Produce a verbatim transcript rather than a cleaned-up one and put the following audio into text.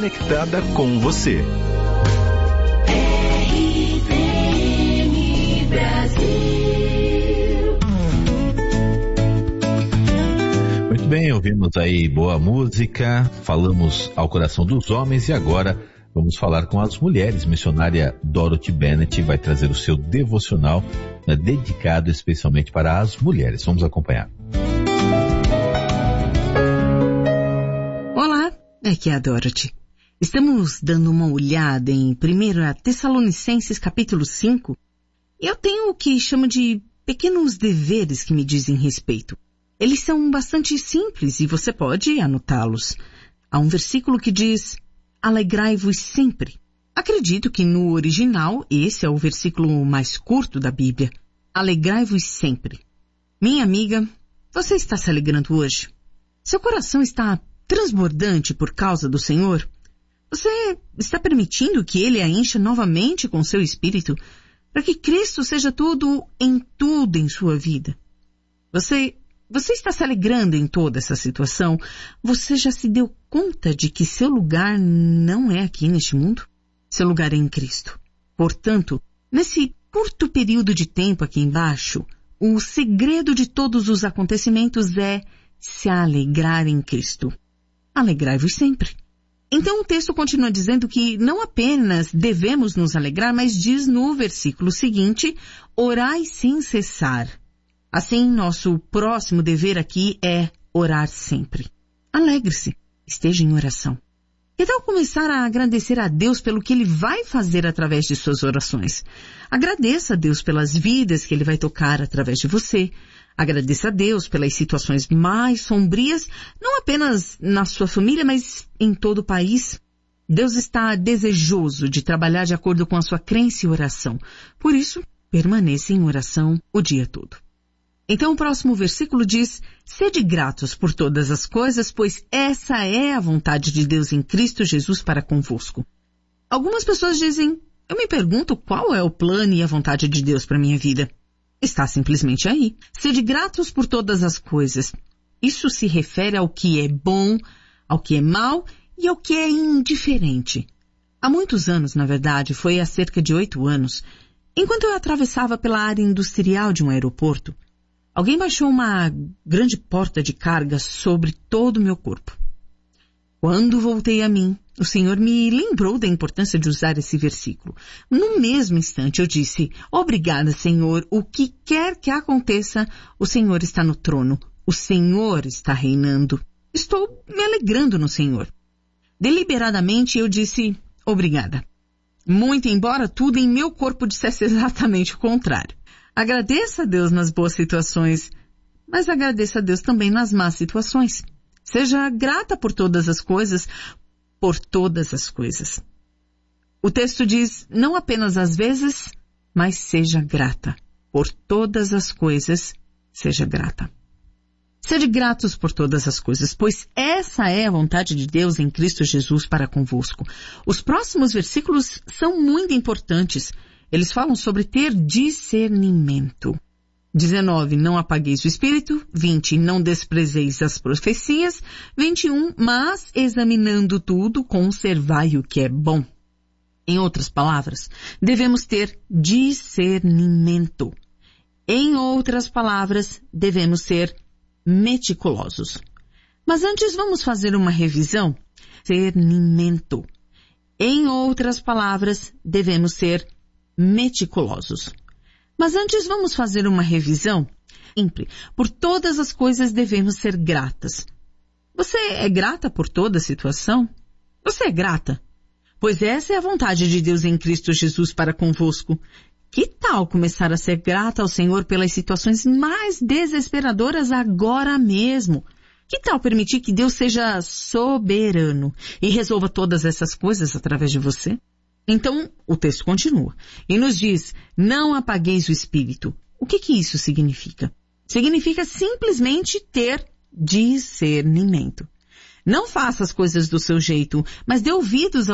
conectada com você. R C M Brasil. Muito bem, ouvimos aí boa música, falamos ao coração dos homens e agora vamos falar com as mulheres. Missionária Dorothy Bennett vai trazer o seu devocional, né, dedicado especialmente para as mulheres. Vamos acompanhar. Olá, aqui é a Dorothy. Estamos dando uma olhada em primeira Tessalonicenses capítulo cinco e eu tenho o que chamo de pequenos deveres que me dizem respeito. Eles são bastante simples e você pode anotá-los. Há um versículo que diz: alegrai-vos sempre. Acredito que no original esse é o versículo mais curto da Bíblia. Alegrai-vos sempre. Minha amiga, você está se alegrando hoje? Seu coração está transbordante por causa do Senhor? Você está permitindo que Ele a encha novamente com seu Espírito para que Cristo seja tudo em tudo em sua vida? Você, você está se alegrando em toda essa situação? Você já se deu conta de que seu lugar não é aqui neste mundo? Seu lugar é em Cristo. Portanto, nesse curto período de tempo aqui embaixo, o segredo de todos os acontecimentos é se alegrar em Cristo. Alegrai-vos sempre. Então o texto continua dizendo que não apenas devemos nos alegrar, mas diz no versículo seguinte: orai sem cessar. Assim, nosso próximo dever aqui é orar sempre. Alegre-se, esteja em oração. Que tal começar a agradecer a Deus pelo que Ele vai fazer através de suas orações? Agradeça a Deus pelas vidas que Ele vai tocar através de você. Agradeça a Deus pelas situações mais sombrias, não apenas na sua família, mas em todo o país. Deus está desejoso de trabalhar de acordo com a sua crença e oração. Por isso, permaneça em oração o dia todo. Então o próximo versículo diz: sede gratos por todas as coisas, pois essa é a vontade de Deus em Cristo Jesus para convosco. Algumas pessoas dizem: eu me pergunto qual é o plano e a vontade de Deus para minha vida. Está simplesmente aí. Sede gratos por todas as coisas. Isso se refere ao que é bom, ao que é mal e ao que é indiferente. Há muitos anos, na verdade, foi há cerca de oito anos, enquanto eu atravessava pela área industrial de um aeroporto, alguém baixou uma grande porta de carga sobre todo o meu corpo. Quando voltei a mim, o Senhor me lembrou da importância de usar esse versículo. No mesmo instante eu disse: obrigada, Senhor, o que quer que aconteça, o Senhor está no trono, o Senhor está reinando. Estou me alegrando no Senhor. Deliberadamente eu disse: obrigada. Muito embora tudo em meu corpo dissesse exatamente o contrário. Agradeça a Deus nas boas situações, mas agradeça a Deus também nas más situações. Seja grata por todas as coisas, por todas as coisas. O texto diz: não apenas às vezes, mas seja grata. Por todas as coisas, seja grata. Sede gratos por todas as coisas, pois essa é a vontade de Deus em Cristo Jesus para convosco. Os próximos versículos são muito importantes. Eles falam sobre ter discernimento. dezenove, não apagueis o espírito. vinte, não desprezeis as profecias. vinte e um, mas examinando tudo, conservai o que é bom. Em outras palavras, devemos ter discernimento. Em outras palavras, devemos ser meticulosos. Mas antes vamos fazer uma revisão. Discernimento. Em outras palavras, devemos ser meticulosos. Mas antes vamos fazer uma revisão. Sempre, por todas as coisas devemos ser gratas. Você é grata por toda a situação? Você é grata? Pois essa é a vontade de Deus em Cristo Jesus para convosco. Que tal começar a ser grata ao Senhor pelas situações mais desesperadoras agora mesmo? Que tal permitir que Deus seja soberano e resolva todas essas coisas através de você? Então, o texto continua e nos diz: não apagueis o espírito. O que que isso significa? Significa simplesmente ter discernimento. Não faça as coisas do seu jeito, mas dê ouvidos